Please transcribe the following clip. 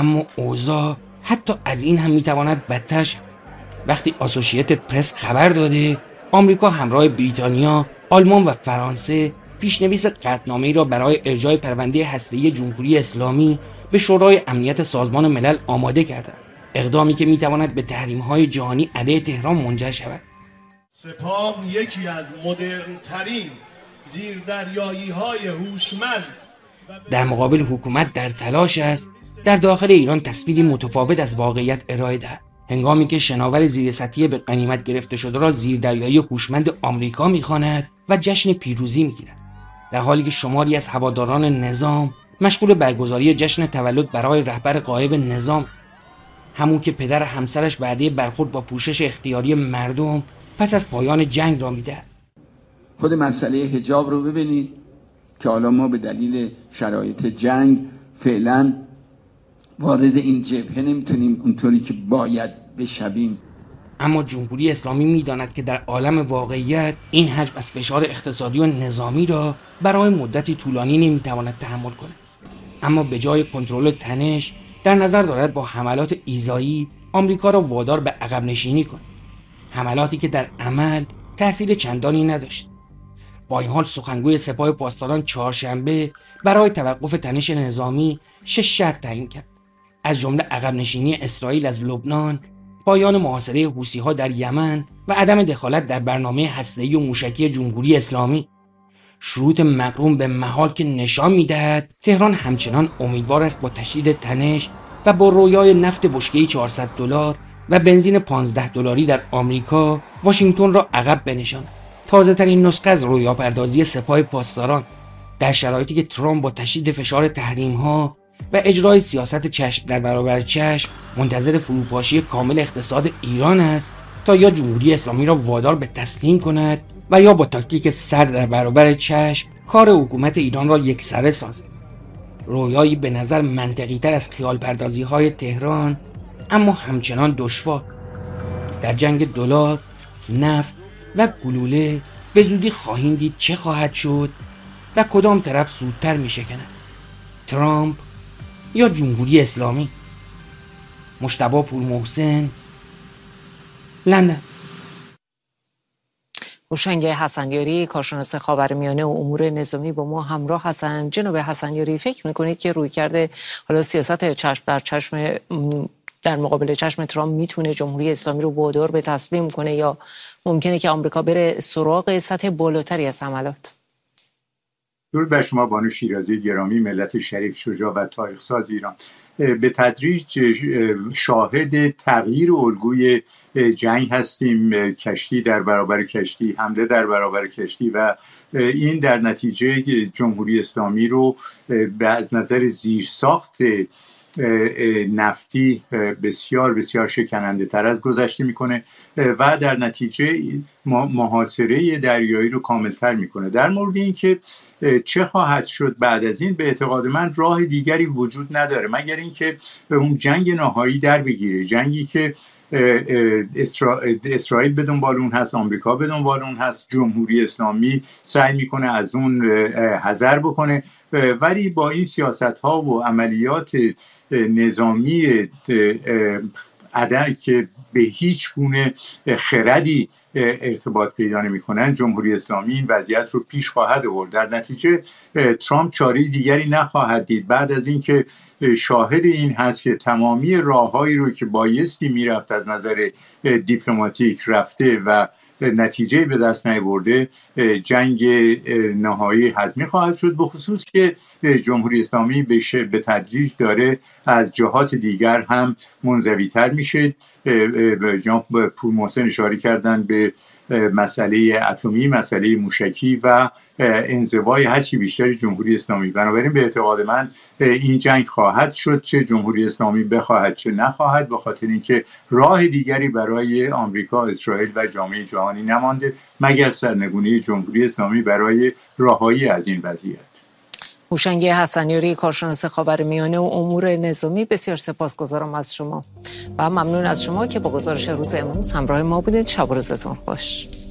اما اوضاع حتی از این هم میتواند بدتر شود. وقتی آسوشییتد پرس خبر داده آمریکا همراه بریتانیا، آلمان و فرانسه پیشنویس قطعنامه‌ای را برای ارجاع پرونده هسته‌ای جمهوری اسلامی به شورای امنیت سازمان ملل آماده کردند، اقدامی که میتواند به تحریم‌های جهانی علیه تهران منجر شود. سپاه یکی از مدرن‌ترین زیردریایی‌های هوشمند در مقابل حکومت در تلاش است در داخل ایران تصویری متفاوت از واقعیت ارائه دهد، هنگامی که شناور زیرسطحی به غنیمت گرفته شده را زیردریایی هوشمند آمریکا می‌خواند و جشن پیروزی می‌گیرد، در حالی که شماری از هواداران نظام مشغول برگزاری جشن تولد برای رهبر غایب نظام، همون که پدر همسرش وعده برخورد با پوشش اختیاری مردم پس از پایان جنگ را می‌دهد. خود مسئله حجاب رو ببینید که حالا ما به دلیل شرایط جنگ فعلا وارد این جبهه نمیتونیم اونطوری که باید بشویم. اما جمهوری اسلامی میداند که در عالم واقعیت این حجم از فشار اقتصادی و نظامی را برای مدتی طولانی نمیتواند تحمل کند، اما به جای کنترل تنش در نظر دارد با حملات ایذایی آمریکا را وادار به عقب نشینی کند، حملاتی که در عمل تأثیر چندانی نداشت. با این حال سخنگوی سپاه پاسداران چهارشنبه برای توقف تنش نظامی 6 شرط تعیین کرد، از جمله عقب نشینی اسرائیل از لبنان، پایان محاصره حوثی‌ها در یمن و عدم دخالت در برنامه هسته‌ای و موشکی جمهوری اسلامی. شروط مقرون به محال که نشان می‌دهد تهران همچنان امیدوار است با تشدید تنش و با رویای نفت بشکه‌ای $400 و بنزین $15 در آمریکا واشنگتن را عقب بنشاند. تازه‌ترین نسخه از رویاپردازی سپاه پاسداران در شرایطی که ترامپ با تشدید فشار تحریم‌ها و اجرای سیاست چشم در برابر چشم منتظر فروپاشی کامل اقتصاد ایران است تا یا جمهوری اسلامی را وادار به تسلیم کند و یا با تاکتیک سر در برابر چشم کار حکومت ایران را یکسره سازد. رویایی به نظر منطقی تر از خیال پردازی های تهران، اما همچنان دشوار. در جنگ دلار، نفت و گلوله به زودی خواهیم دید چه خواهد شد و کدام طرف زودتر می شکند، ترامپ یا جمهوری اسلامی. مجتبی پورمحسن، لندن. هوشنگ حسنیاری، کارشناس خاورمیانه و امور نظامی با ما همراه هستند. جناب حسنیاری، فکر میکنید که رویکرد حالا سیاست چشم در چشم در مقابل چشم ترامپ میتونه جمهوری اسلامی رو وادار به تسلیم کنه یا ممکنه که آمریکا بره سراغ سطح بالاتری از حملات؟ درود بر شما بانو شیرازی گرامی، ملت شریف شجاع و تاریخ ساز ایران. به تدریج شاهد تغییر الگوی جنگ هستیم، کشتی در برابر کشتی، حمله در برابر کشتی، و این در نتیجه جمهوری اسلامی رو از نظر زیرساخت نفتی بسیار بسیار شکننده تر از گذشته میکنه و در نتیجه محاصره دریایی رو کاملتر میکنه. در مورد این که چه خواهد شد بعد از این، به اعتقاد من راه دیگری وجود نداره مگر اینکه اون جنگ نهایی در بگیره، جنگی که اسرائیل به دنبال اون هست، آمریکا به دنبال اون هست، جمهوری اسلامی سعی میکنه از اون حذر بکنه، ولی با این سیاست ها و عملیات نظامی که به هیچ گونه خردی ارتباط پیدا نمی‌کنن، جمهوری اسلامی این وضعیت رو پیش خواهد آورد. در نتیجه ترامپ چاره دیگری نخواهد دید بعد از اینکه شاهد این هست که تمامی راههایی رو که بایستی میرفت از نظر دیپلماتیک رفته و نتیجه به دست نیاورده. جنگ نهایی حتمی خواهد شد، به خصوص که جمهوری اسلامی به تدریج داره از جهات دیگر هم منزوی‌تر میشه. جناب پورمحسن اشاره کردن به مسئله اتمی، مسئله موشکی و انزوای هرچی بیشتری جمهوری اسلامی. بنابراین به اعتقاد من این جنگ خواهد شد، چه جمهوری اسلامی بخواهد چه نخواهد، به خاطر اینکه راه دیگری برای آمریکا، اسرائیل و جامعه جهانی نمانده مگر سرنگونی جمهوری اسلامی برای رهایی از این وضعیت. هوشنگ حسنیاری، کارشناس خاورمیانه و امور نظامی، بسیار سپاسگزارم از شما و ممنون از شما که با گزارش روز امروز همراه ما بودید. شب و روزتون خوش.